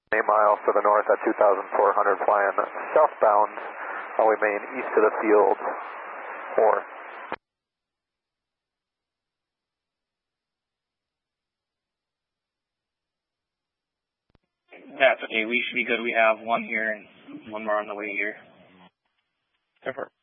A mile to the north at 2,400, flying southbound, we main east of the field, 4. That's okay, we should be good. We have one here and one more on the way here. Different.